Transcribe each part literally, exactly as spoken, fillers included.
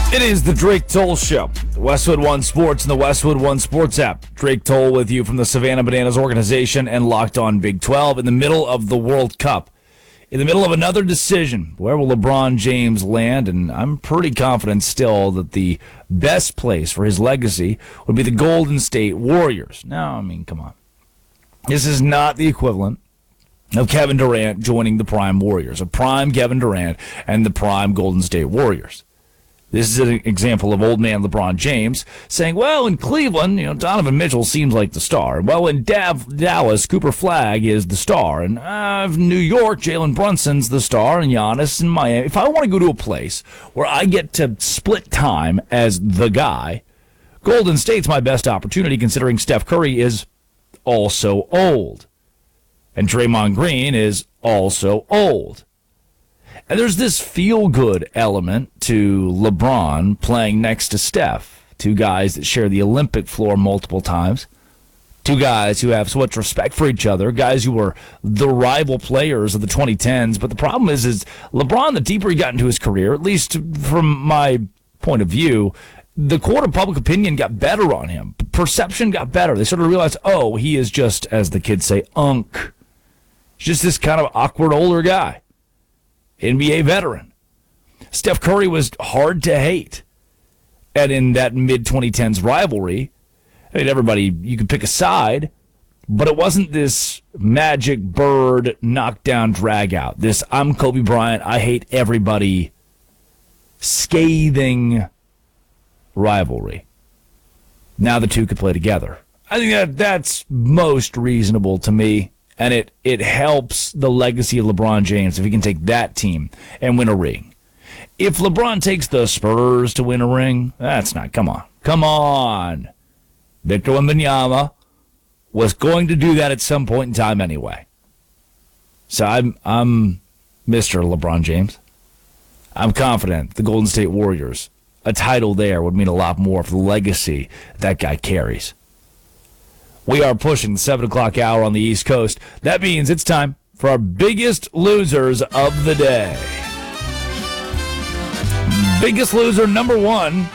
It is the Drake Toll Show. Westwood One Sports and the Westwood One Sports app. Drake Toll with you from the Savannah Bananas organization and Locked On Big twelve in the middle of the World Cup. In the middle of another decision, where will LeBron James land? And I'm pretty confident still that the best place for his legacy would be the Golden State Warriors. Now, I mean, come on. This is not the equivalent of Kevin Durant joining the prime Warriors, a prime Kevin Durant and the prime Golden State Warriors. This is an example of old man LeBron James saying, well, in Cleveland, you know, Donovan Mitchell seems like the star. Well, in Dav- Dallas, Cooper Flagg is the star. And uh, New York, Jalen Brunson's the star, and Giannis in Miami. If I want to go to a place where I get to split time as the guy, Golden State's my best opportunity, considering Steph Curry is also old. And Draymond Green is also old. And there's this feel-good element to LeBron playing next to Steph, two guys that share the Olympic floor multiple times, two guys who have so much respect for each other, guys who were the rival players of the twenty tens. But the problem is, is LeBron, the deeper he got into his career, at least from my point of view, the court of public opinion got better on him. Perception got better. They sort of realized, oh, he is just, as the kids say, unk. He's just this kind of awkward older guy. N B A veteran. Steph Curry was hard to hate. And in that mid twenty tens rivalry, I mean, everybody, you could pick a side, but it wasn't this Magic Bird knockdown drag out. This I'm Kobe Bryant, I hate everybody, scathing rivalry. Now the two could play together. I think that that's most reasonable to me. And it, it helps the legacy of LeBron James if he can take that team and win a ring. If LeBron takes the Spurs to win a ring, that's not, come on. Come on. Victor Wembanyama was going to do that at some point in time anyway. So I'm, I'm Mister LeBron James. I'm confident the Golden State Warriors, a title there would mean a lot more for the legacy that guy carries. We are pushing the seven o'clock hour on the East Coast. That means it's time for our biggest losers of the day. Biggest loser number one,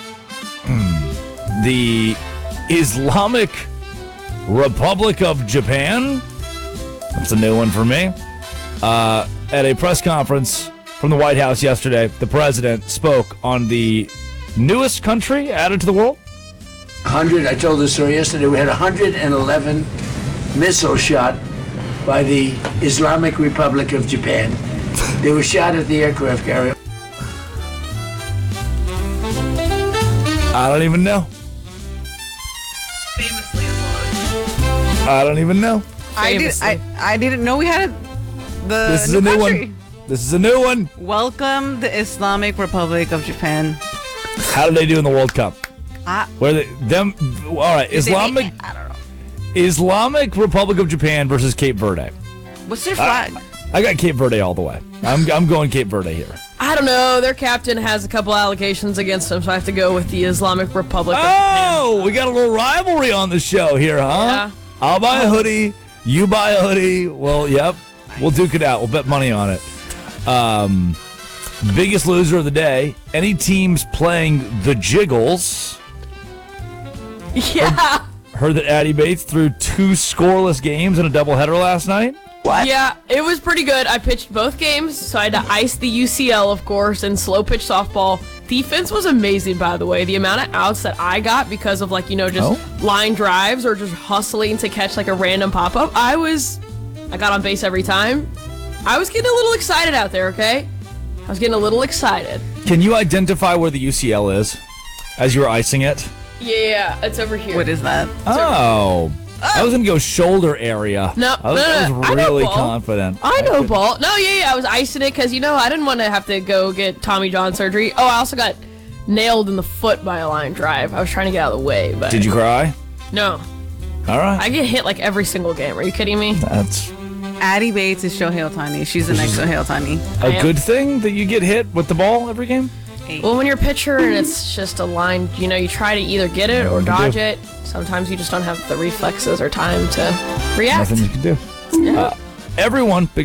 the Islamic Republic of Japan. That's a new one for me. Uh, at a press conference from the White House yesterday, the president spoke on the newest country added to the world. one hundred, I told the story yesterday, we had one hundred eleven missiles shot by the Islamic Republic of Japan. They were shot at the aircraft carrier. I don't even know. Famously Islamic. I don't even know. I, did, I, I didn't know we had a, the This is new a new country. one. This is a new one. Welcome the Islamic Republic of Japan. How did they do in the World Cup? I, Where they them? All right, Islamic I don't know. Islamic Republic of Japan versus Cape Verde. What's their flag? I, I got Cape Verde all the way. I'm I'm going Cape Verde here. I don't know. Their captain has a couple allegations against him, so I have to go with the Islamic Republic of Japan. Oh, we got a little rivalry on the show here, huh? Yeah. I'll buy a hoodie. You buy a hoodie. Well, yep. We'll duke it out. We'll bet money on it. Um, biggest loser of the day. Any teams playing the Jiggles? Yeah. Heard that Addie Bates threw two scoreless games in a doubleheader last night. What? Yeah, it was pretty good. I pitched both games, so I had to ice the U C L, of course, and slow pitch softball. Defense was amazing, by the way. The amount of outs that I got because of, like, you know, just Oh. line drives or just hustling to catch, like, a random pop-up. I was, I got on base every time. I was getting a little excited out there, okay? I was getting a little excited. Can you identify where the U C L is as you were icing it? Yeah, it's over here. What is that? Oh. I was going to go shoulder area. No, I was, no, no, I no. was I know really ball. confident. I know could- ball. No, yeah, yeah, I was icing it because, you know, I didn't want to have to go get Tommy John surgery. Oh, I also got nailed in the foot by a line drive. I was trying to get out of the way, but... Did you cry? No. All right. I get hit like every single game. Are you kidding me? That's Addie Bates is Shohei Ohtani. She's the next Shohei Ohtani. a I am- good thing that you get hit with the ball every game? Well, when you're a pitcher and it's just a line, you know, you try to either get it or Nothing to dodge do. it. Sometimes you just don't have the reflexes or time to react. Nothing you can do. Yeah. Uh, everyone...